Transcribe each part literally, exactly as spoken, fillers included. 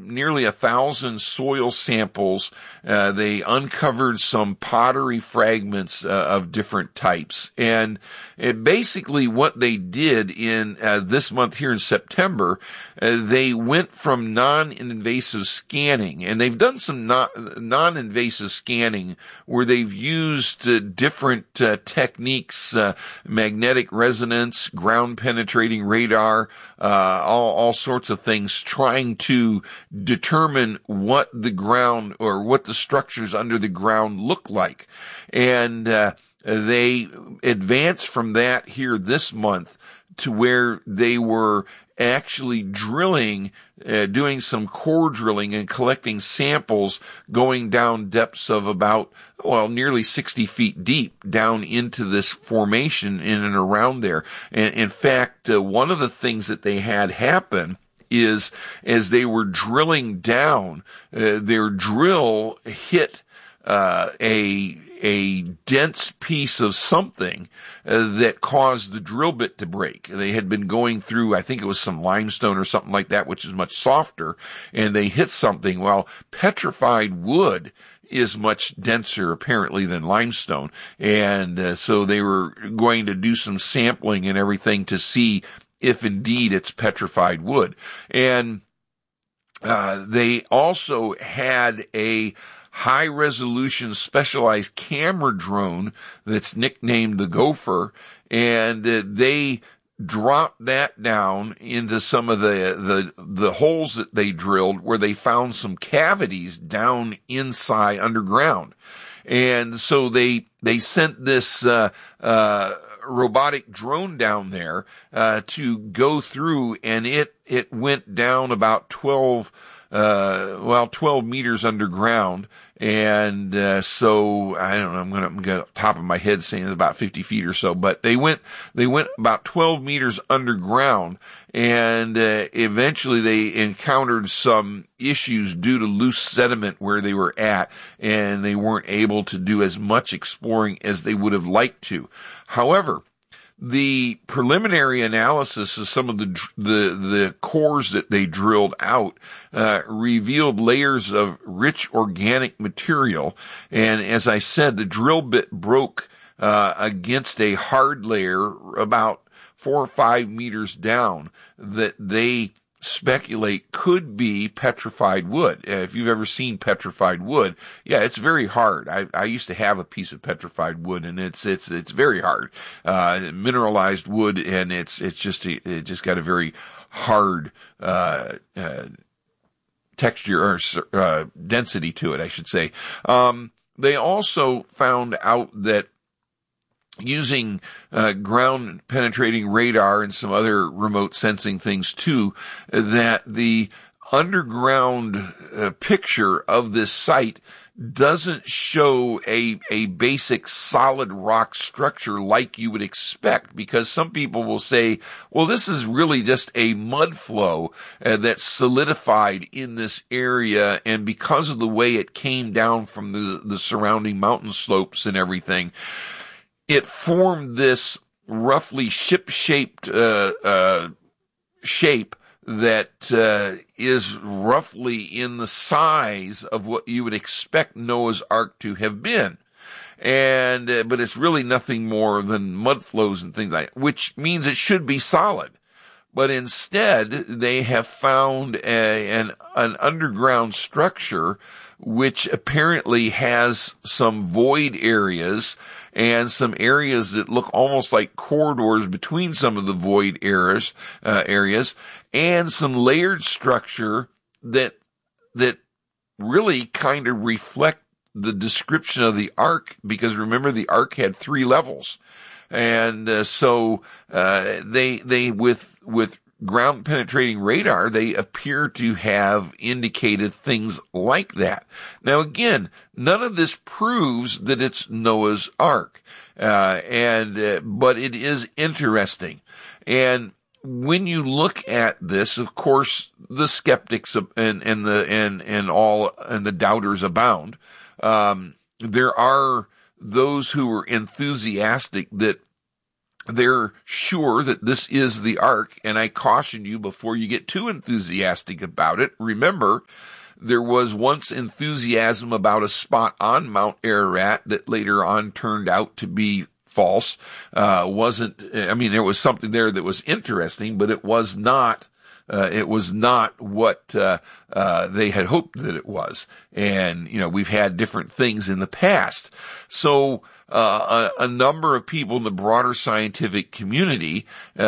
nearly a thousand soil samples. Uh, they uncovered some pottery fragments uh, of different types. And it basically what they did in uh, this month here in September, uh, they went from non-invasive scanning, and they've done some non- non-invasive scanning where they've used uh, different uh, techniques, uh, magnetic resonance, ground penetrating radar, uh, all, all sorts of things, trying to determine what the ground or what the structures under the ground look like. And uh, they advanced from that here this month to where they were actually drilling, uh, doing some core drilling and collecting samples going down depths of about, well, nearly sixty feet deep down into this formation in and around there. And in fact, uh, one of the things that they had happen is as they were drilling down, uh, their drill hit uh, a a dense piece of something uh, that caused the drill bit to break. They had been going through, I think it was some limestone or something like that, which is much softer, and they hit something. Well, petrified wood is much denser apparently than limestone, and uh, so they were going to do some sampling and everything to see if indeed it's petrified wood. And uh, they also had a high-resolution specialized camera drone that's nicknamed the Gopher, and uh, they dropped that down into some of the, the the holes that they drilled where they found some cavities down inside underground. And so they they sent this uh uh robotic drone down there uh to go through, and it it went down about twelve uh well twelve meters underground. And uh so I don't know, I'm gonna, I'm gonna top of my head saying it's about fifty feet or so, but they went they went about twelve meters underground, and uh, eventually they encountered some issues due to loose sediment where they were at, and they weren't able to do as much exploring as they would have liked to. However, the preliminary analysis of some of the the the cores that they drilled out uh, revealed layers of rich organic material, and as I said, the drill bit broke uh, against a hard layer about four or five meters down that they speculate could be petrified wood. Uh, if you've ever seen petrified wood, yeah, it's very hard. I, I used to have a piece of petrified wood, and it's it's it's very hard, uh, mineralized wood, and it's it's just it just got a very hard uh, uh, texture or uh, density to it, I should say. Um, they also found out that using uh, ground penetrating radar and some other remote sensing things too, that the underground uh, picture of this site doesn't show a a basic solid rock structure like you would expect, because some people will say, well, this is really just a mud flow uh, that's solidified in this area, and because of the way it came down from the the surrounding mountain slopes and everything, it formed this roughly ship-shaped uh, uh, shape that uh, is roughly in the size of what you would expect Noah's Ark to have been. And uh, but it's really nothing more than mud flows and things like that, which means it should be solid. But instead, they have found a, an, an underground structure which apparently has some void areas and some areas that look almost like corridors between some of the void areas, uh, areas, and some layered structure that that really kind of reflect the description of the Ark, because remember, the Ark had three levels. And uh, so uh, they they with with ground penetrating radar, they appear to have indicated things like that. Now again, none of this proves that it's Noah's Ark, uh, and uh, but it is interesting. And when you look at this, of course, the skeptics and and the and and all and the doubters abound. Um, there are those who are enthusiastic that they're sure that this is the ark, and I caution you before you get too enthusiastic about it. Remember, there was once enthusiasm about a spot on Mount Ararat that later on turned out to be false. Uh, wasn't, I mean, there was something there that was interesting, but it was not, uh, it was not what, uh, uh, they had hoped that it was. And, you know, we've had different things in the past. So, Uh, a, a number of people in the broader scientific community,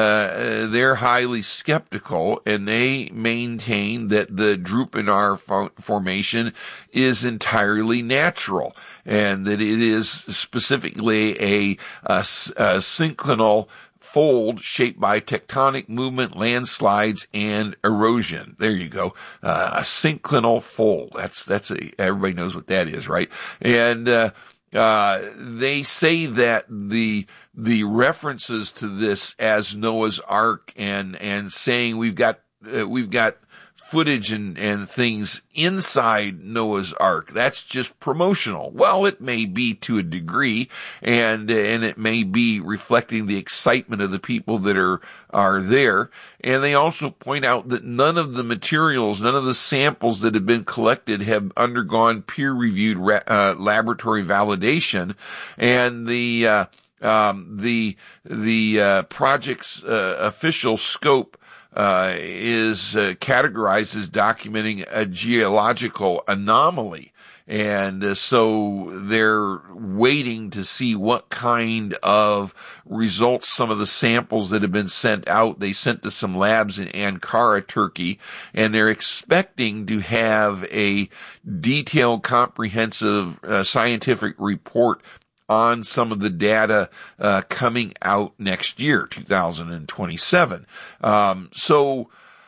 uh, they're highly skeptical, and they maintain that the Drupal fo- formation is entirely natural, and that it is specifically a, a, a synclinal fold shaped by tectonic movement, landslides, and erosion. There you go. Uh, a synclinal fold. That's, that's a, everybody knows what that is, right? And, uh, Uh, they say that the, the references to this as Noah's Ark and, and saying we've got, uh, we've got footage and, and things inside Noah's Ark, that's just promotional. Well, it may be to a degree, and, and it may be reflecting the excitement of the people that are, are there. And they also point out that none of the materials, none of the samples that have been collected have undergone peer-reviewed uh, laboratory validation, and the, uh, um, the, the, uh, project's, uh, official scope Uh, is uh, categorized as documenting a geological anomaly. And uh, so they're waiting to see what kind of results some of the samples that have been sent out. They sent to some labs in Ankara, Turkey, and they're expecting to have a detailed, comprehensive uh, scientific report on some of the data uh, coming out next year, two thousand twenty-seven. Um, so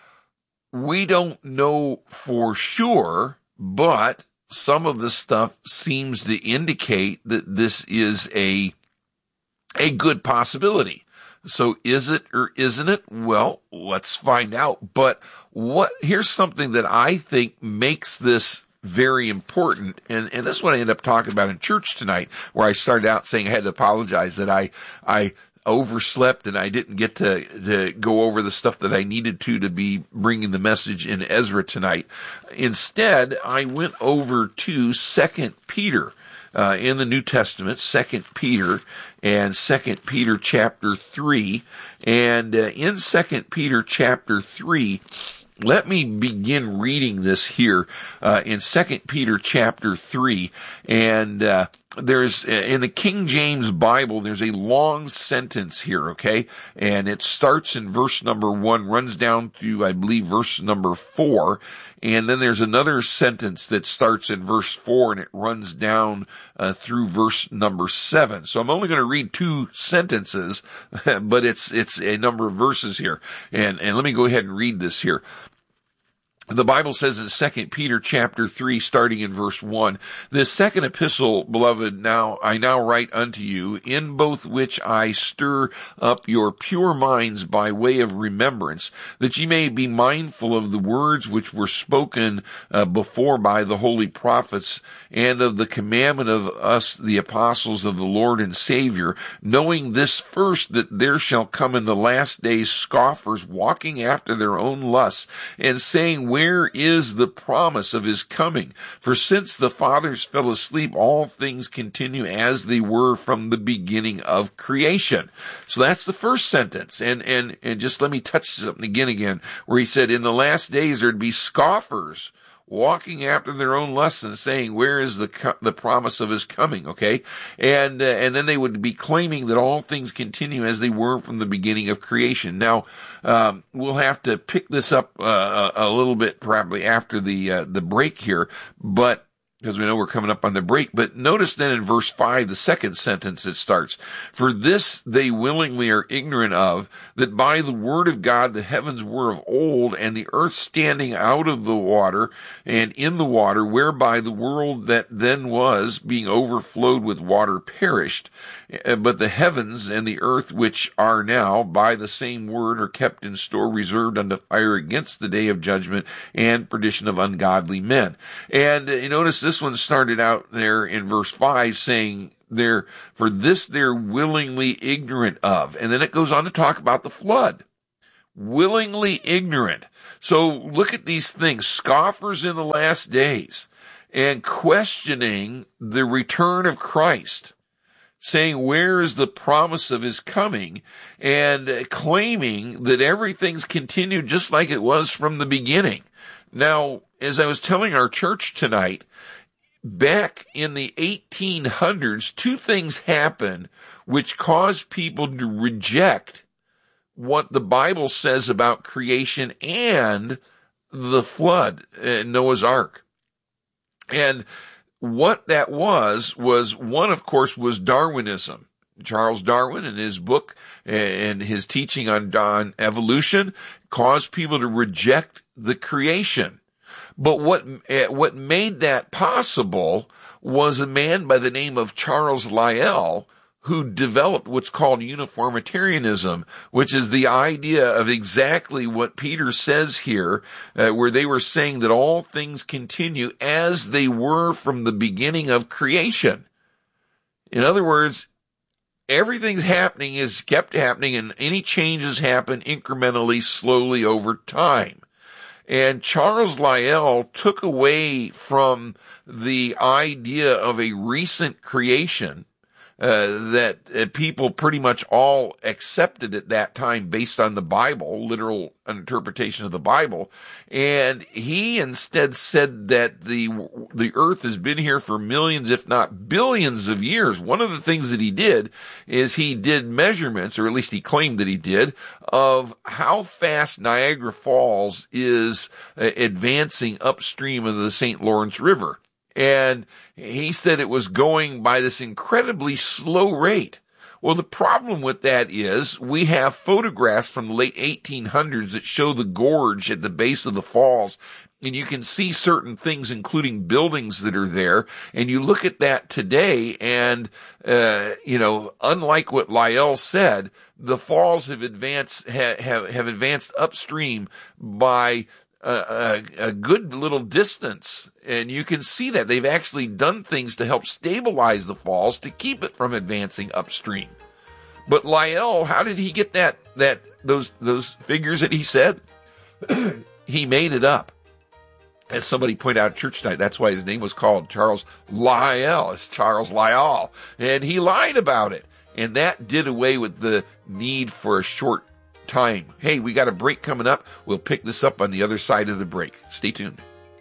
we don't know for sure, but some of the stuff seems to indicate that this is a a good possibility. So is it or isn't it? Well, let's find out. But what here's something that I think makes this very important, and, and this is what I ended up talking about in church tonight, where I started out saying I had to apologize that I, I overslept and I didn't get to, to go over the stuff that I needed to, to be bringing the message in Ezra tonight. Instead, I went over to Second Peter, uh, in the New Testament, Second Peter and Second Peter chapter three, and uh, in Second Peter chapter three, let me begin reading this here uh, in Second Peter chapter three, and uh, there's in the King James Bible there's a long sentence here, okay, and it starts in verse number one, runs down to I believe verse number four, and then there's another sentence that starts in verse four and it runs down uh, through verse number seven. So I'm only going to read two sentences, but it's it's a number of verses here, and and let me go ahead and read this here. The Bible says in Second Peter chapter three, starting in verse one, "This second epistle, beloved, now I now write unto you, in both which I stir up your pure minds by way of remembrance, that ye may be mindful of the words which were spoken uh, before by the holy prophets, and of the commandment of us, the apostles of the Lord and Savior, knowing this first, that there shall come in the last days scoffers, walking after their own lusts, and saying, Where is the promise of his coming? For since the fathers fell asleep, all things continue as they were from the beginning of creation." So that's the first sentence. And, and, and just let me touch something again, again, where he said, in the last days there'd be scoffers walking after their own lusts and saying, where is the co- the promise of his coming? Okay. And, uh, and then they would be claiming that all things continue as they were from the beginning of creation. Now, um, we'll have to pick this up, uh, a, a little bit probably after the, uh, the break here, but because we know we're coming up on the break. But notice then in verse five, the second sentence it starts, "For this they willingly are ignorant of, that by the word of God the heavens were of old, and the earth standing out of the water and in the water, whereby the world that then was, being overflowed with water, perished. But the heavens and the earth which are now, by the same word, are kept in store, reserved unto fire against the day of judgment and perdition of ungodly men." And uh, you notice this one started out there in verse five saying they're, for this they're willingly ignorant of. And then it goes on to talk about the flood. Willingly ignorant. So look at these things, scoffers in the last days, and questioning the return of Christ, saying, where is the promise of his coming? And claiming that everything's continued just like it was from the beginning. Now, as I was telling our church tonight, back in the eighteen hundreds, two things happened which caused people to reject what the Bible says about creation and the flood, uh, Noah's Ark. And what that was, was one, of course, was Darwinism. Charles Darwin, in his book and his teaching on, on evolution, caused people to reject the creation. But what, uh, what made that possible was a man by the name of Charles Lyell, who developed what's called uniformitarianism, which is the idea of exactly what Peter says here, uh, where they were saying that all things continue as they were from the beginning of creation. In other words, everything's happening is kept happening, and any changes happen incrementally, slowly over time. And Charles Lyell took away from the idea of a recent creation Uh, that uh, people pretty much all accepted at that time based on the Bible, literal interpretation of the Bible. And he instead said that the, the earth has been here for millions, if not billions of years. One of the things that he did is he did measurements, or at least he claimed that he did, of how fast Niagara Falls is uh, advancing upstream of the Saint Lawrence River. And he said it was going by this incredibly slow rate. Well, the problem with that is we have photographs from the late eighteen hundreds that show the gorge at the base of the falls, and you can see certain things, including buildings that are there. And you look at that today, and, uh, you know, unlike what Lyell said, the falls have advanced, ha- have, have advanced upstream by A, a, a good little distance, and you can see that they've actually done things to help stabilize the falls to keep it from advancing upstream. But Lyell, how did he get that, that, those, those figures that he said? He made it up. As somebody pointed out at church tonight, that's why his name was called Charles Lyell. It's Charles Lyell. And he lied about it. And that did away with the need for a short time. Hey, we got a break coming up. We'll pick this up on the other side of the break. Stay tuned.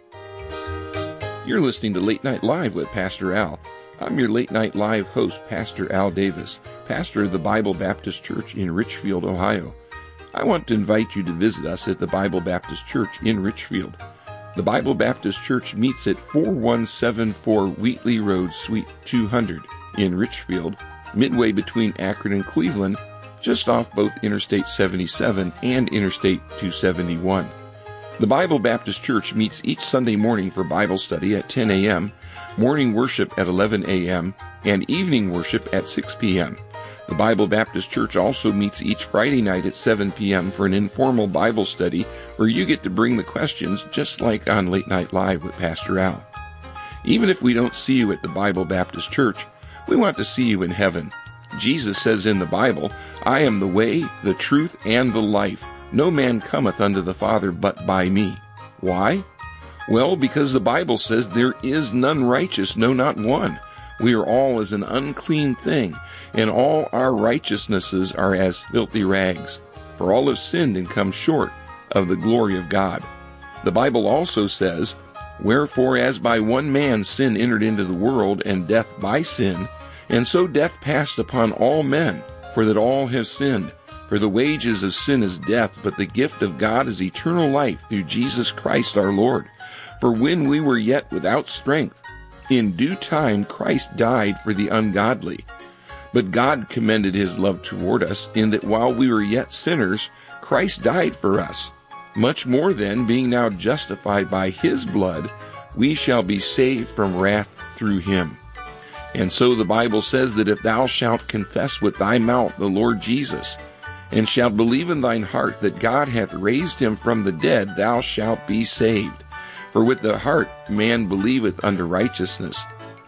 You're listening to Late Night Live with Pastor Al. I'm your Late Night Live host, Pastor Al Davis, pastor of the Bible Baptist Church in Richfield, Ohio. I want to invite you to visit us at the Bible Baptist Church in Richfield. The Bible Baptist Church meets at forty-one seventy-four Wheatley Road, Suite two hundred in Richfield, midway between Akron and Cleveland, just off both Interstate seventy-seven and Interstate two seventy-one. The Bible Baptist Church meets each Sunday morning for Bible study at ten a.m., morning worship at eleven a.m., and evening worship at six p.m. The Bible Baptist Church also meets each Friday night at seven p.m. for an informal Bible study where you get to bring the questions just like on Late Night Live with Pastor Al. Even if we don't see you at the Bible Baptist Church, we want to see you in heaven. Jesus says in the Bible, I am the way, the truth, and the life. No man cometh unto the Father but by me. Why? Well, because the Bible says there is none righteous, no, not one. We are all as an unclean thing, and all our righteousnesses are as filthy rags. For all have sinned and come short of the glory of God. The Bible also says, Wherefore as by one man sin entered into the world, and death by sin, and so death passed upon all men, for that all have sinned. For the wages of sin is death, but the gift of God is eternal life through Jesus Christ our Lord. For when we were yet without strength, in due time Christ died for the ungodly. But God commended his love toward us, in that while we were yet sinners, Christ died for us. Much more then, being now justified by his blood, we shall be saved from wrath through him. And so the Bible says that if thou shalt confess with thy mouth the Lord Jesus, and shalt believe in thine heart that God hath raised him from the dead, thou shalt be saved. For with the heart man believeth unto righteousness,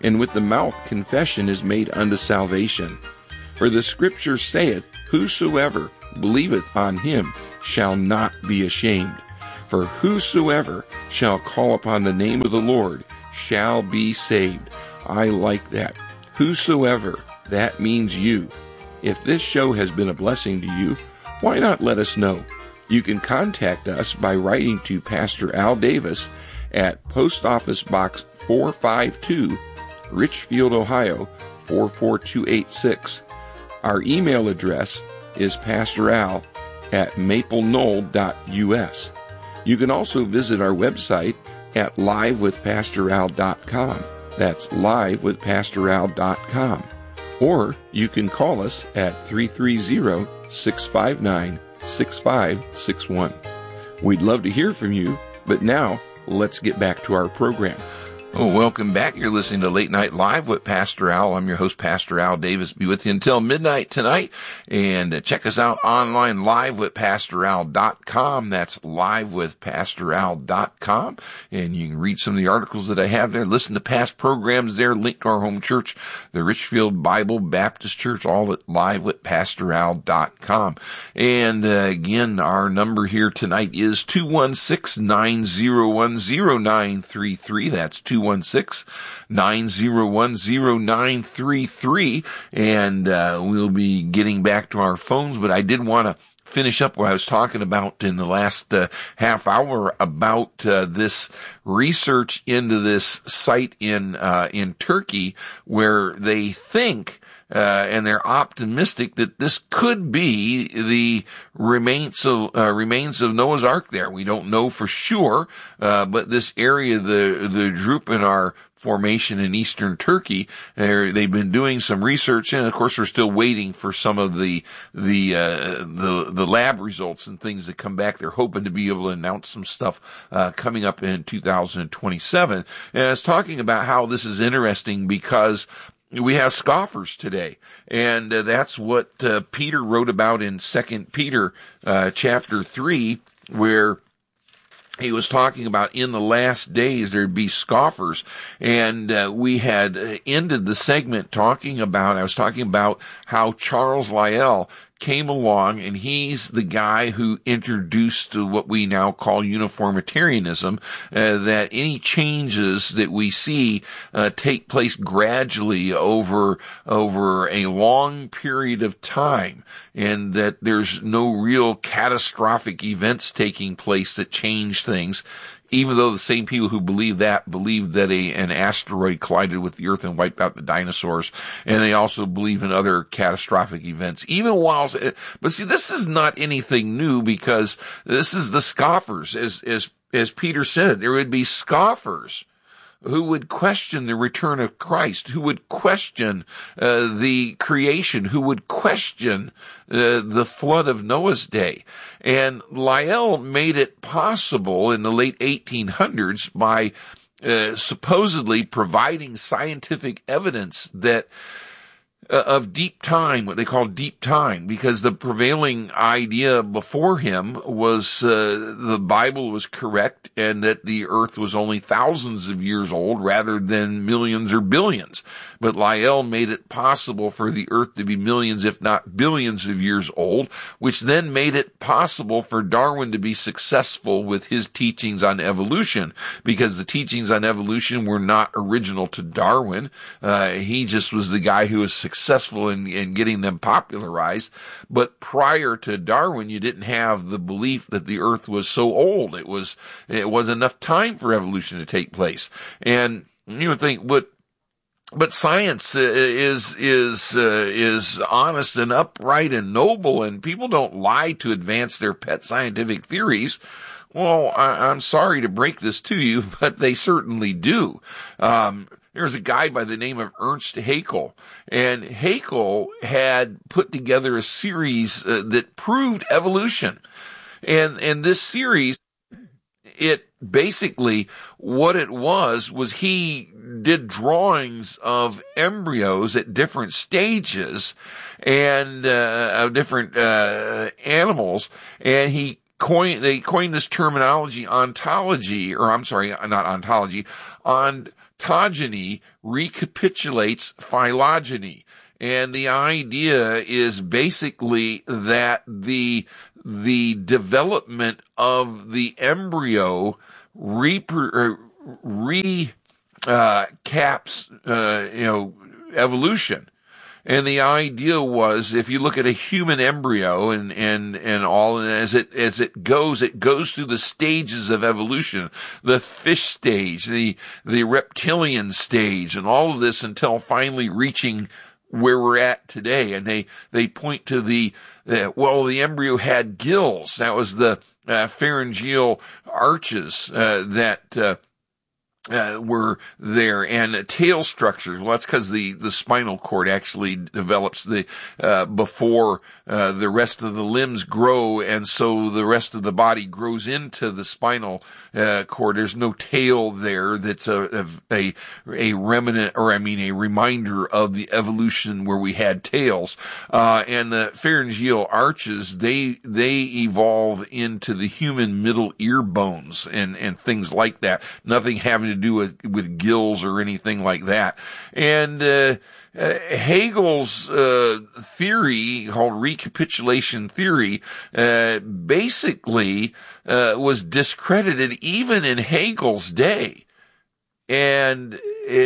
and with the mouth confession is made unto salvation. For the Scripture saith, Whosoever believeth on him shall not be ashamed. For whosoever shall call upon the name of the Lord shall be saved. I like that. Whosoever, that means you. If this show has been a blessing to you, why not let us know? You can contact us by writing to Pastor Al Davis at Post Office Box four five two, Richfield, Ohio four four two eight six. Our email address is pastoral at maple knoll dot u s. You can also visit our website at live with pastor al dot com. That's live with pastor al dot com. Or you can call us at three three zero, six five nine, six five six one. We'd love to hear from you, but now let's get back to our program. Oh, welcome back. You're listening to Late Night Live with Pastor Al. I'm your host, Pastor Al Davis. Be with you until midnight tonight. And uh, check us out online, live with pastor al dot com. That's live with pastor al dot com. And you can read some of the articles that I have there. Listen to past programs there. Link to our home church, the Richfield Bible Baptist Church, all at live with pastor al dot com. And uh, again, our number here tonight is two one six, nine zero one, zero nine three three. That's two one six, nine zero one, zero nine three three, and uh, we'll be getting back to our phones, but I did want to finish up what I was talking about in the last uh, half hour about uh, this research into this site in uh, in Turkey where they think Uh, and they're optimistic that this could be the remains of uh, remains of Noah's Ark there. We don't know for sure, uh, but this area, the the Drupal Formation in eastern Turkey, uh, they've been doing some research, and of course we're still waiting for some of the the uh, the the lab results and things that come back. They're hoping to be able to announce some stuff uh, coming up in two thousand twenty-seven. And I was talking about how this is interesting because we have scoffers today, and uh, that's what uh, Peter wrote about in Second Peter uh, chapter three, where he was talking about in the last days there'd be scoffers. And uh, we had ended the segment talking about, I was talking about how Charles Lyell came along, and he's the guy who introduced what we now call uniformitarianism, uh, that any changes that we see uh, take place gradually over over a long period of time, and that there's no real catastrophic events taking place that change things. Even though the same people who believe that believe that a, an asteroid collided with the earth and wiped out the dinosaurs. And they also believe in other catastrophic events. Even while, but see, this is not anything new, because this is the scoffers. As, as, as Peter said, there would be scoffers who would question the return of Christ, who would question uh, the creation, who would question uh, the flood of Noah's day. And Lyell made it possible in the late eighteen hundreds by uh, supposedly providing scientific evidence that Uh, of deep time, what they call deep time, because the prevailing idea before him was uh, the Bible was correct and that the earth was only thousands of years old rather than millions or billions. But Lyell made it possible for the earth to be millions, if not billions of years old, which then made it possible for Darwin to be successful with his teachings on evolution, because the teachings on evolution were not original to Darwin. Uh, he just was the guy who was successful successful in, in getting them popularized. But prior to Darwin, you didn't have the belief that the earth was so old. It was, it was enough time for evolution to take place. And you would think, but, but science is, is, uh, is honest and upright and noble, and people don't lie to advance their pet scientific theories. Well, I, I'm sorry to break this to you, but they certainly do. Um, There's a guy by the name of Ernst Haeckel, and Haeckel had put together a series uh, that proved evolution. And, and this series, it basically, what it was, was he did drawings of embryos at different stages and, uh, of different, uh, animals, and he coined, they coined this terminology ontology, or I'm sorry, not ontology, ontogeny recapitulates phylogeny. And the idea is basically that the, the development of the embryo repro, re, uh, caps, uh, you know, evolution. And the idea was, if you look at a human embryo and, and, and all, and as it, as it goes, it goes through the stages of evolution, the fish stage, the, the reptilian stage, and all of this until finally reaching where we're at today. And they, they point to the, uh, well, the embryo had gills. That was the, uh, pharyngeal arches, uh, that, uh, Uh, were there, and uh, tail structures. Well, that's because the, the spinal cord actually develops the, uh, before, uh, the rest of the limbs grow, and so the rest of the body grows into the spinal, uh, cord. There's no tail there that's a, a, a remnant, or I mean a reminder of the evolution where we had tails. Uh, and the pharyngeal arches, they, they evolve into the human middle ear bones and, and things like that. Nothing having to do with, with gills or anything like that. And, uh, uh Hegel's, uh, theory called recapitulation theory, uh, basically, uh, was discredited even in Hegel's day. And, uh,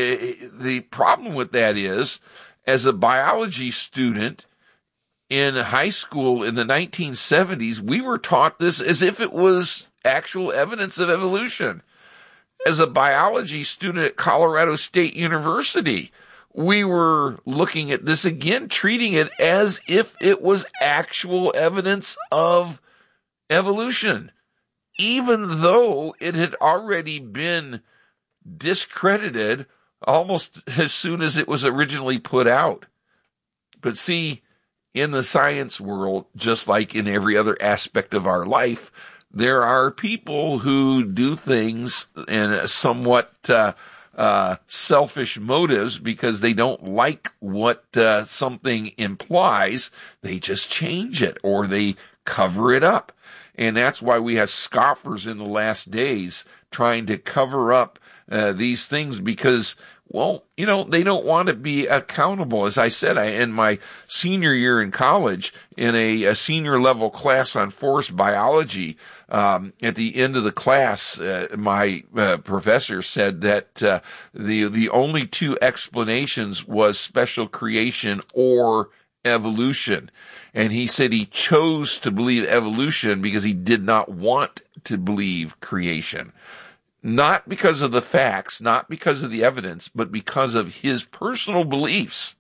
the problem with that is, as a biology student in high school in the nineteen seventies, we were taught this as if it was actual evidence of evolution. As a biology student at Colorado State University, we were looking at this again, treating it as if it was actual evidence of evolution, even though it had already been discredited almost as soon as it was originally put out. But see, in the science world, just like in every other aspect of our life, there are people who do things in somewhat uh, uh, selfish motives because they don't like what uh, something implies. They just change it or they cover it up. And that's why we have scoffers in the last days trying to cover up uh, these things because, well, you know, they don't want to be accountable. As I said, I, in my senior year in college, in a, a senior level class on forest biology, um, at the end of the class, uh, my uh, professor said that uh, the the only two explanations was special creation or evolution. And he said he chose to believe evolution because he did not want to believe creation. Not because of the facts, not because of the evidence, but because of his personal beliefs.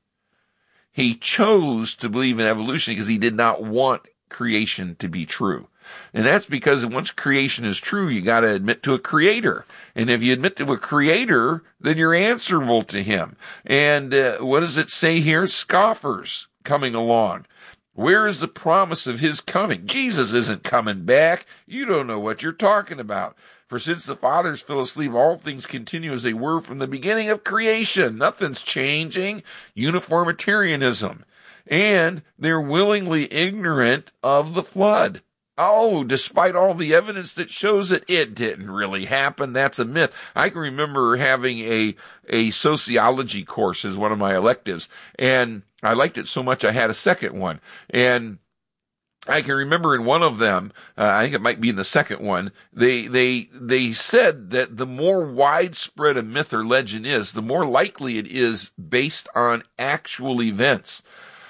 He chose to believe in evolution because he did not want creation to be true. And that's because once creation is true, you got to admit to a creator. And if you admit to a creator, then you're answerable to him. And uh, what does it say here? Scoffers coming along. Where is the promise of his coming? Jesus isn't coming back. You don't know what you're talking about. For since the fathers fell asleep, all things continue as they were from the beginning of creation. Nothing's changing. Uniformitarianism. And they're willingly ignorant of the flood. Oh, despite all the evidence that shows it, it didn't really happen. That's a myth. I can remember having a, a sociology course as one of my electives, and I liked it so much I had a second one. And I can remember in one of them, uh, I think it might be in the second one, they, they, they said that the more widespread a myth or legend is, the more likely it is based on actual events.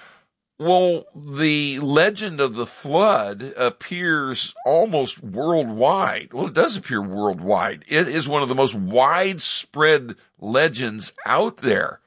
Well, the legend of the flood appears almost worldwide. Well, it does appear worldwide. It is one of the most widespread legends out there.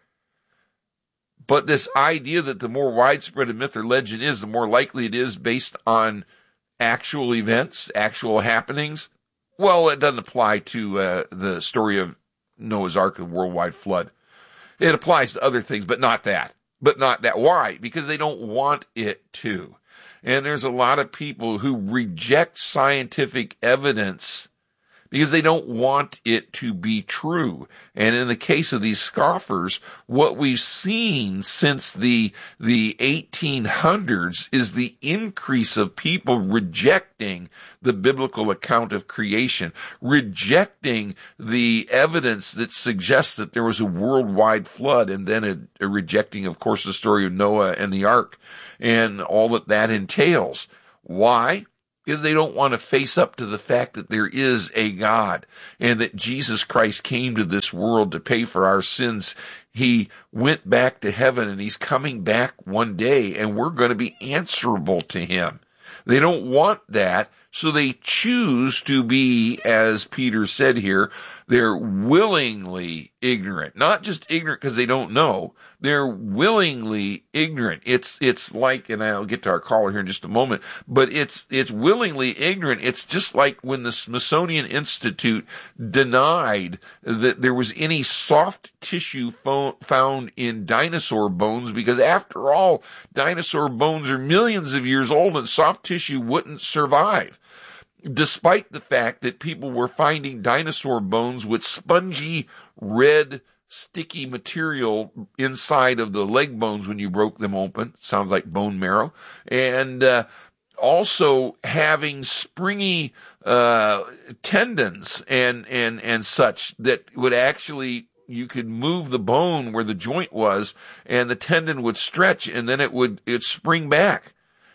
But this idea that the more widespread a myth or legend is, the more likely it is based on actual events, actual happenings, well, it doesn't apply to uh, the story of Noah's Ark and worldwide flood. It applies to other things, but not that. But not that. Why? Because they don't want it to. And there's a lot of people who reject scientific evidence because they don't want it to be true. And in the case of these scoffers, what we've seen since the the eighteen hundreds is the increase of people rejecting the biblical account of creation, rejecting the evidence that suggests that there was a worldwide flood, and then a, a rejecting, of course, the story of Noah and the ark and all that that entails. Why? Because they don't want to face up to the fact that there is a God and that Jesus Christ came to this world to pay for our sins. He went back to heaven and he's coming back one day, and we're going to be answerable to him. They don't want that, so they choose to be, as Peter said here, they're willingly ignorant. Not just ignorant because they don't know, they're willingly ignorant. It's it's like, and I'll get to our caller here in just a moment, but it's it's willingly ignorant. It's just like when the Smithsonian Institute denied that there was any soft tissue fo- found in dinosaur bones, because after all, dinosaur bones are millions of years old and soft tissue wouldn't survive. Despite the fact that people were finding dinosaur bones with spongy, red, sticky material inside of the leg bones when you broke them open. Sounds like bone marrow. And uh, also having springy uh, tendons and, and, and such that would actually, you could move the bone where the joint was and the tendon would stretch and then it would it'd spring back.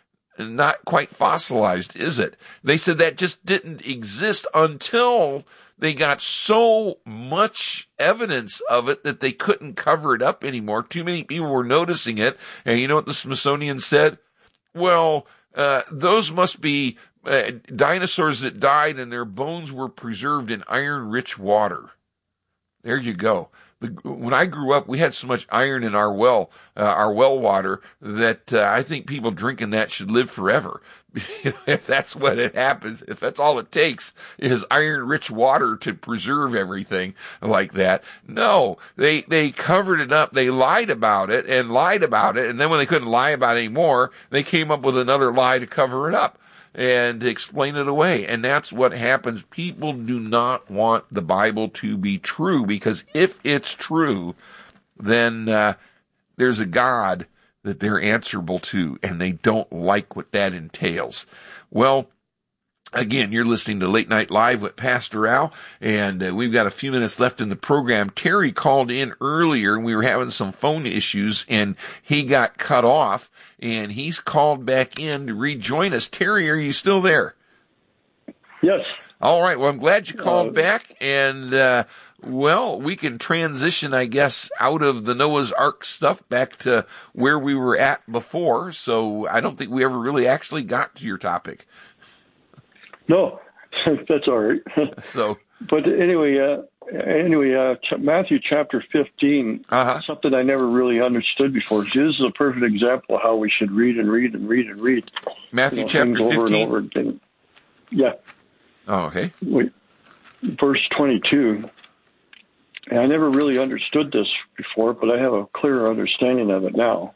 Not quite fossilized, is it? They said that just didn't exist until they got so much evidence of it that they couldn't cover it up anymore. Too many people were noticing it. And you know what the Smithsonian said? Well, uh, those must be uh, dinosaurs that died and their bones were preserved in iron-rich water. There you go. The, when I grew up, we had so much iron in our well, uh, our well water, that uh, I think people drinking that should live forever. If that's what it happens, if that's all it takes is iron-rich water to preserve everything like that. No, they they covered it up. They lied about it and lied about it, and then when they couldn't lie about it anymore, they came up with another lie to cover it up and explain it away. And that's what happens. People do not want the Bible to be true, because if it's true, then uh, there's a God that they're answerable to, and they don't like what that entails. Well, again, you're listening to Late Night Live with Pastor Al, and uh, we've got a few minutes left in the program. Terry called in earlier, and we were having some phone issues, and he got cut off, and he's called back in to rejoin us. Terry, are you still there? Yes. All right. Well, I'm glad you called Uh, back, and uh, well, we can transition, I guess, out of the Noah's Ark stuff back to where we were at before. So I don't think we ever really actually got to your topic. No, that's all right. So, but anyway, uh, anyway, uh, ch- Matthew chapter fifteen, uh-huh. something I never really understood before. See, this is a perfect example of how we should read and read and read and read. Matthew you know, chapter things over fifteen. and over again. Yeah. Oh, okay. Wait, verse twenty-two. And I never really understood this before, but I have a clearer understanding of it now.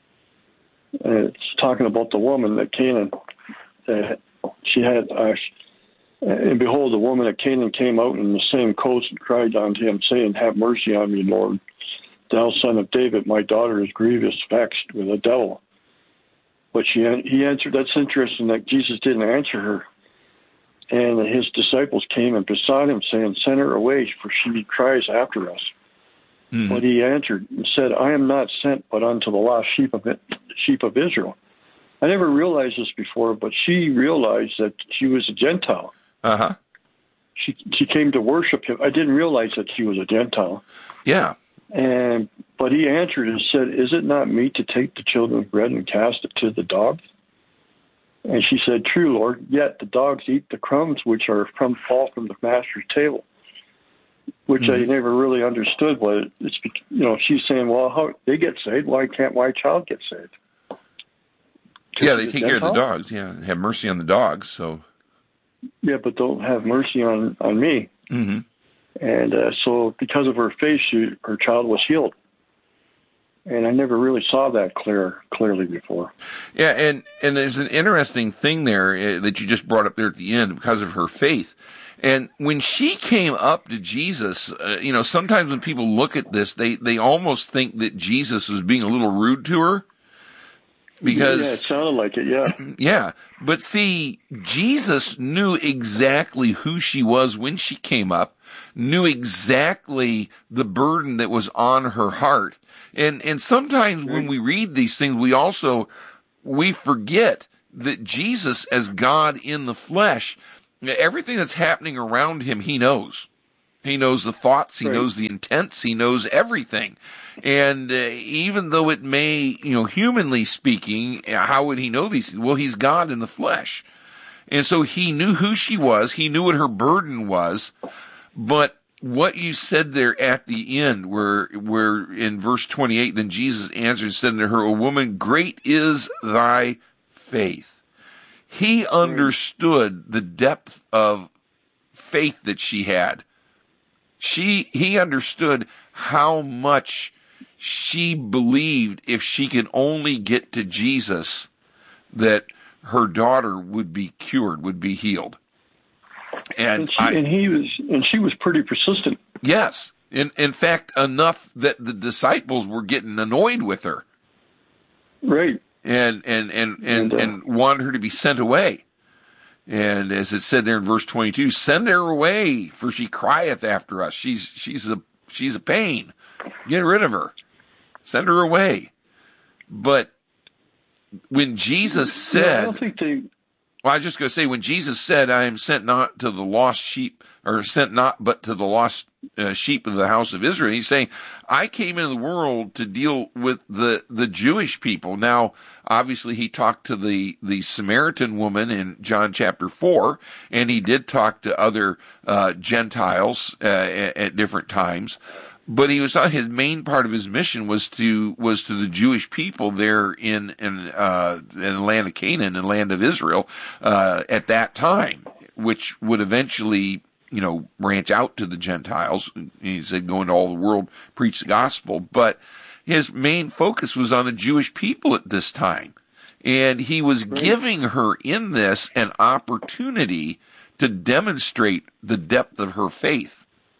And it's talking about the woman that Canaan, that she had, uh, and behold, the woman at Canaan came out in the same coast and cried unto him, saying, Have mercy on me, Lord, thou son of David, my daughter is grievous, vexed with a devil. But she, he answered, that's interesting that Jesus didn't answer her. And his disciples came and besought him, saying, Send her away, for she cries after us. Mm-hmm. But he answered and said, I am not sent but unto the lost sheep of it, sheep of Israel. I never realized this before, but she realized that she was a Gentile. Uh-huh. She she came to worship him. I didn't realize that she was a Gentile. Yeah. And but he answered and said, Is it not meet to take the children's bread and cast it to the dogs? And she said, True, Lord, yet the dogs eat the crumbs which are from fall from the master's table, which mm-hmm. I never really understood. But it's, you know, she's saying, well, how they get saved? Why can't my child get saved? Yeah, they take care of the dogs. Yeah, have mercy on the dogs. So. Yeah, but don't have mercy on, on me. Mm-hmm. And uh, so because of her faith, she, her child was healed. And I never really saw that clear clearly before. Yeah, and, and there's an interesting thing there uh, that you just brought up there at the end because of her faith. And when she came up to Jesus, uh, you know, sometimes when people look at this, they, they almost think that Jesus was being a little rude to her. Because, yeah, it sounded like it, yeah. Yeah, but see, Jesus knew exactly who she was when she came up, knew exactly the burden that was on her heart. And, and sometimes when we read these things, we also, we forget that Jesus, as God in the flesh, everything that's happening around him, he knows. He knows the thoughts, he right. knows the intents, he knows everything. And uh, even though it may, you know, humanly speaking, how would he know these things? Well, he's God in the flesh. And so he knew who she was, he knew what her burden was, but what you said there at the end, where, where in verse twenty-eight, then Jesus answered and said to her, "O woman, great is thy faith." He understood the depth of faith that she had. She, he understood how much she believed if she could only get to Jesus, that her daughter would be cured, would be healed. And, and, she, I, and he was, and she was pretty persistent. Yes. In, in fact, enough that the disciples were getting annoyed with her. Right. And, and, and, and, and, uh, and wanted her to be sent away. And as it said there in verse twenty-two, send her away, for she crieth after us. She's, she's a, she's a pain. Get rid of her. Send her away. But when Jesus said, yeah, I don't think they, well, I was just going to say, when Jesus said, I am sent not to the lost sheep, or sent not but to the lost uh, sheep of the house of Israel, he's saying, I came into the world to deal with the, the Jewish people. Now, obviously, he talked to the, the Samaritan woman in John chapter four, and he did talk to other uh, Gentiles uh, at, at different times. But he was not, his main part of his mission was to, was to the Jewish people there in, in, uh, in the land of Canaan and land of Israel, uh, at that time, which would eventually, you know, branch out to the Gentiles. He said, go into all the world, preach the gospel. But his main focus was on the Jewish people at this time. And he was right. giving her in this an opportunity to demonstrate the depth of her faith.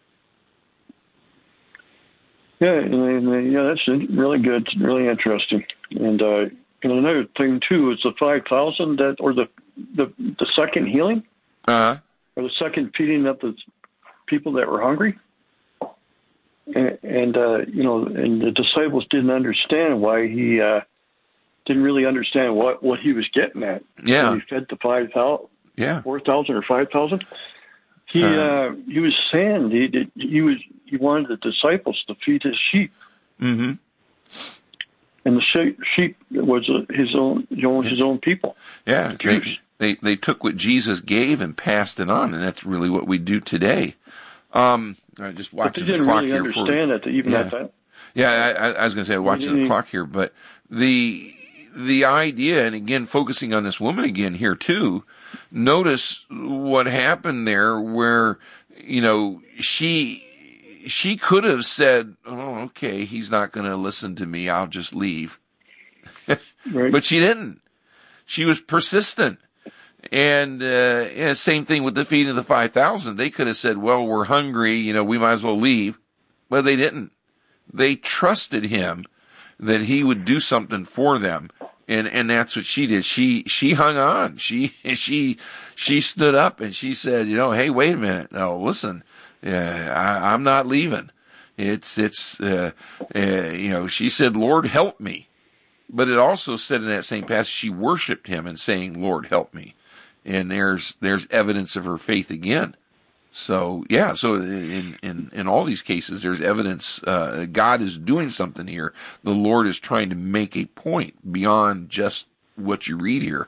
Yeah, and, and, yeah, that's really good, really interesting. And, uh, and another thing too is the five thousand that, or the the the second healing, uh-huh. or the second feeding of the people that were hungry. And, and uh, you know, and the disciples didn't understand why he uh, didn't really understand what, what he was getting at. Yeah, when he fed the five thousand, yeah, four thousand or five thousand. He uh, uh, he was saying he he was he wanted the disciples to feed his sheep, mm-hmm. and the sheep, sheep was his own you know, his own people. Yeah, the they, they they took what Jesus gave and passed it on, and that's really what we do today. Um, I just watching the clock really here. Understand for, that even yeah. at that. Yeah, I, I was going to say watching the clock here, but the the idea, and again focusing on this woman again here too. Notice what happened there, where you know she she could have said, "Oh, okay, he's not going to listen to me. I'll just leave," right. But she didn't. She was persistent. And, uh, yeah, same thing with the feeding of the five thousand. They could have said, well, we're hungry, you know, we might as well leave. But they didn't. They trusted him that he would do something for them. And, and that's what she did. She, she hung on. She, she, she stood up and she said, you know, hey, wait a minute. No, listen, uh, I, I'm not leaving. It's, it's, uh, uh, you know, she said, Lord, help me. But it also said in that same passage, she worshiped him and saying, Lord, help me. And there's, there's evidence of her faith again. So, yeah, so in, in, in all these cases, there's evidence, uh, God is doing something here. The Lord is trying to make a point beyond just what you read here.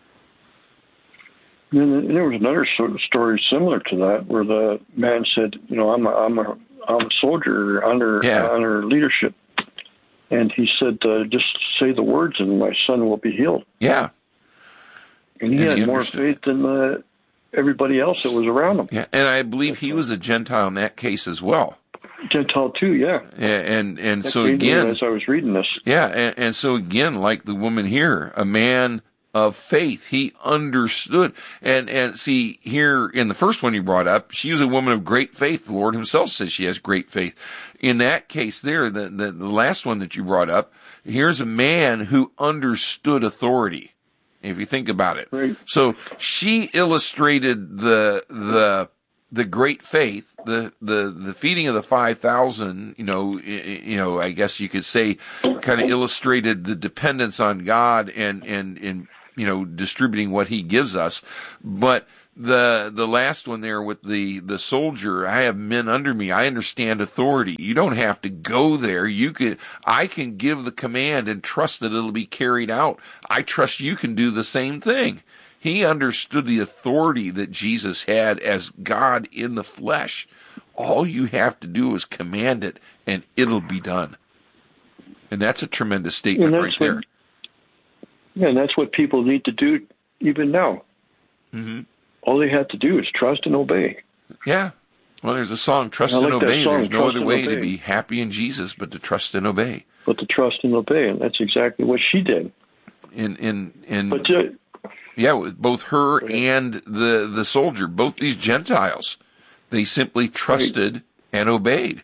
And there was another sort of story similar to that, where the man said, you know, I'm a, I'm a, I'm a soldier under, yeah. uh, under leadership. And he said, uh, just say the words and my son will be healed. Yeah. And he and had he more faith than uh, everybody else that was around him. Yeah, and I believe he was a Gentile in that case as well. Gentile too, yeah. And and, and so came to me again, as I was reading this, yeah, and, and so again, like the woman here, a man of faith, he understood. And and see, here in the first one you brought up, she was a woman of great faith. The Lord himself says she has great faith. In that case there, the, the, the last one that you brought up, here's a man who understood authority, if you think about it. Right. So she illustrated the the the great faith, the, the, the feeding of the five thousand, you know, you know, I guess you could say kind of illustrated the dependence on God and, and, and, you know, distributing what he gives us. But the, the last one there with the, the soldier, I have men under me. I understand authority. You don't have to go there. You could, I can give the command and trust that it'll be carried out. I trust you can do the same thing. He understood the authority that Jesus had as God in the flesh. All you have to do is command it, and it'll be done. And that's a tremendous statement right there. What, yeah, and that's what people need to do even now. Mm-hmm. All they have to do is trust and obey. Yeah. Well, there's a song, Trust like and Obey. Song, there's no other way obey. to be happy in Jesus but to trust and obey. But to trust and obey, and that's exactly what she did. In, in, in, but uh, yeah, with both her and the, the soldier, both these Gentiles, they simply trusted right. and obeyed.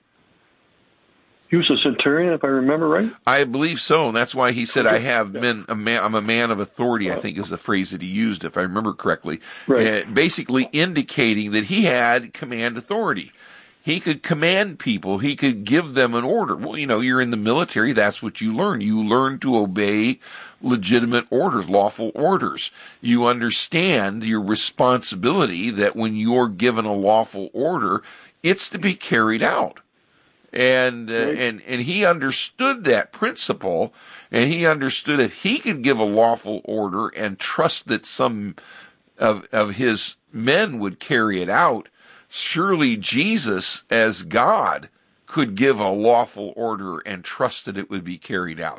He was a centurion, if I remember right. I believe so, and that's why he said, "I have been a man. I'm a man of authority." I think is the phrase that he used, if I remember correctly. Right. Uh, basically indicating that he had command authority. He could command people. He could give them an order. Well, you know, you're in the military. That's what you learn. You learn to obey legitimate orders, lawful orders. You understand your responsibility that when you're given a lawful order, it's to be carried out. And, uh, and, and he understood that principle, and he understood if he could give a lawful order and trust that some of, of his men would carry it out, surely Jesus, as God, could give a lawful order and trust that it would be carried out.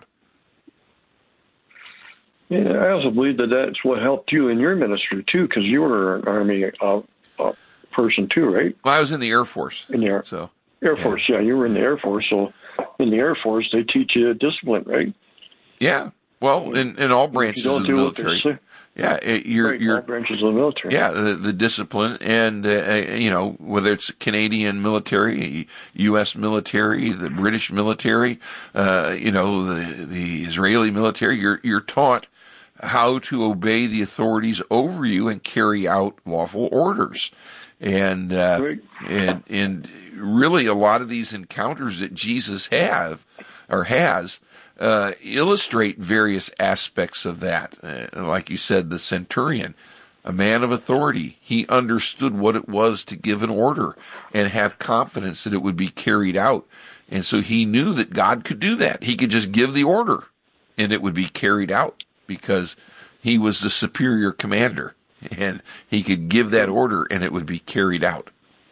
Yeah, I also believe that that's what helped you in your ministry, too, because you were an Army uh, uh, person, too, right? Well, I was in the Air Force. In the Air, so, Air Force, yeah. yeah, you were in the Air Force. So in the Air Force, they teach you discipline, right? Yeah. Well, in, in all branches of the military. Yeah, it, you're, right, you're, all branches of the military. Yeah, the, the discipline and, uh, you know, whether it's Canadian military, U S military, the British military, uh, you know, the, the Israeli military, you're, you're taught how to obey the authorities over you and carry out lawful orders. And, uh, right. and, and really a lot of these encounters that Jesus have, or has, Uh, illustrate various aspects of that. Uh, like you said, the centurion, a man of authority, he understood what it was to give an order and have confidence that it would be carried out. And so he knew that God could do that. He could just give the order and it would be carried out because he was the superior commander and he could give that order and it would be carried out.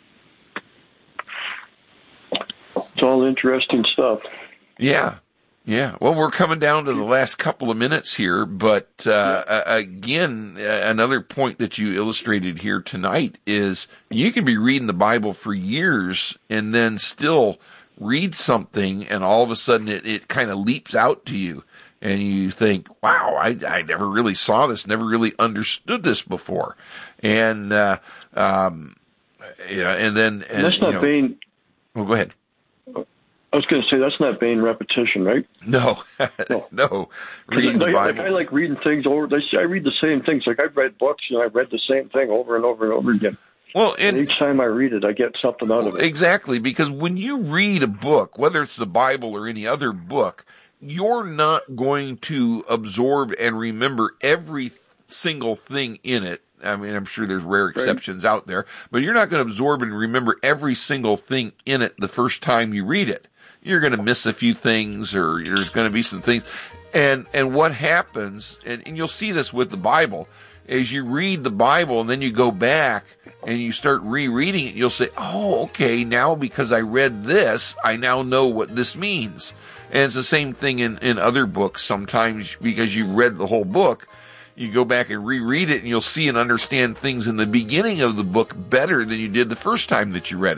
It's all interesting stuff. Yeah. Yeah, well, we're coming down to the last couple of minutes here, but uh, yeah. again, another point that you illustrated here tonight is you can be reading the Bible for years and then still read something, and all of a sudden it, it kind of leaps out to you, and you think, wow, I, I never really saw this, never really understood this before. And, uh, um, yeah, and then... And, That's not you know, being... Well, go ahead. I was going to say, that's not vain repetition, right? No, no. no. Reading the like, Bible. Like, I like reading things over. I read the same things. Like I've read books and I've read the same thing over and over and over again. Well, and, and each time I read it, I get something out of it. Exactly, because when you read a book, whether it's the Bible or any other book, you're not going to absorb and remember every single thing in it. I mean, I'm sure there's rare exceptions right. out there, but you're not going to absorb and remember every single thing in it the first time you read it. You're going to miss a few things, or there's going to be some things. And and what happens, and, and you'll see this with the Bible, is you read the Bible and then you go back and you start rereading it. You'll say, oh, okay, now because I read this, I now know what this means. And it's the same thing in, in other books. Sometimes because you read the whole book, you go back and reread it and you'll see and understand things in the beginning of the book better than you did the first time that you read it.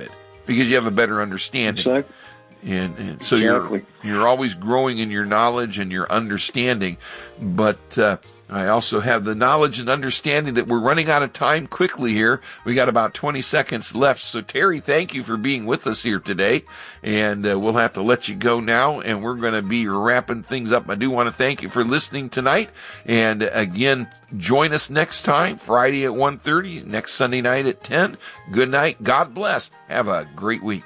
because you have a better understanding. Exactly. And, and so Exactly. you're you're always growing in your knowledge and your understanding. But uh, I also have the knowledge and understanding that we're running out of time quickly here. We got about twenty seconds left. So Terry, thank you for being with us here today. And uh, we'll have to let you go now, and we're going to be wrapping things up. I do want to thank you for listening tonight. And again, join us next time, Friday at one thirty, next Sunday night at ten. Good night. God bless. Have a great week.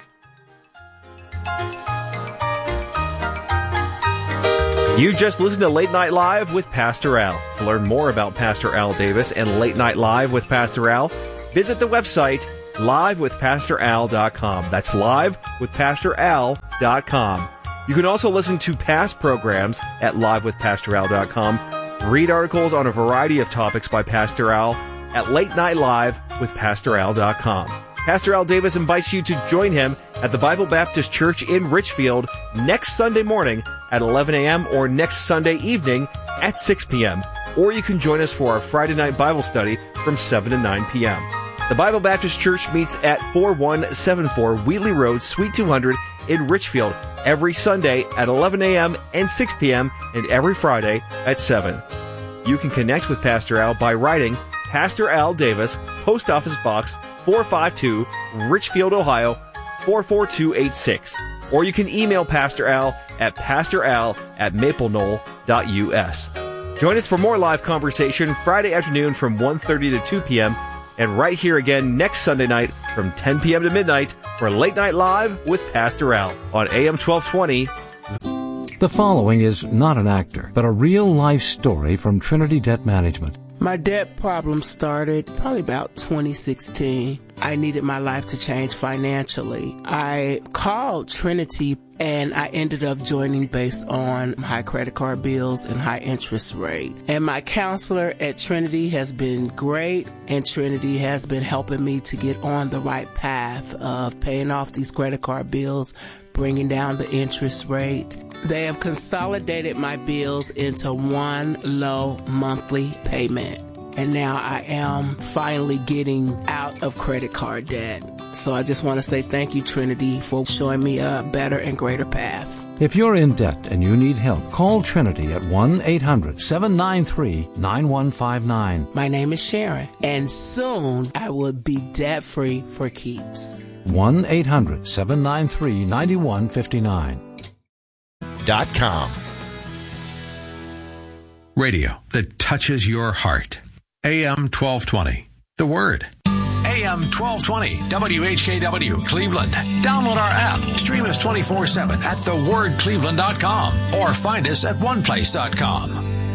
You just listened to Late Night Live with Pastor Al. To learn more about Pastor Al Davis and Late Night Live with Pastor Al, visit the website live with pastor al dot com. That's live with pastor al dot com. You can also listen to past programs at live with pastor al dot com. Read articles on a variety of topics by Pastor Al at late night live with pastor al dot com. Pastor Al Davis invites you to join him at the Bible Baptist Church in Richfield next Sunday morning at eleven a.m. or next Sunday evening at six p.m. Or you can join us for our Friday night Bible study from seven to nine p.m. The Bible Baptist Church meets at forty-one seventy-four Wheatley Road, Suite two hundred in Richfield every Sunday at eleven a.m. and six p.m. and every Friday at seven. You can connect with Pastor Al by writing Pastor Al Davis, Post Office Box four five two, Richfield, Ohio, four four two eight six. Or you can email Pastor Al at pastoral at maple knoll dot u s. Join us for more live conversation Friday afternoon from one thirty to two p.m. and right here again next Sunday night from ten p.m. to midnight for Late Night Live with Pastor Al on A M twelve twenty. The following is not an actor, but a real-life story from Trinity Debt Management. My debt problem started probably about twenty sixteen. I needed my life to change financially. I called Trinity and I ended up joining based on high credit card bills and high interest rate. And my counselor at Trinity has been great, and Trinity has been helping me to get on the right path of paying off these credit card bills, bringing down the interest rate. They have consolidated my bills into one low monthly payment. And now I am finally getting out of credit card debt. So I just want to say thank you, Trinity, for showing me a better and greater path. If you're in debt and you need help, call Trinity at one eight hundred seven nine three nine one five nine. My name is Sharon, and soon I will be debt-free for keeps. one eight hundred seven nine three nine one five nine. Dot com. Radio that touches your heart. A M twelve twenty. The Word. A M twelve twenty. W H K W Cleveland. Download our app. Stream us twenty-four seven at the word cleveland dot com or find us at one place dot com.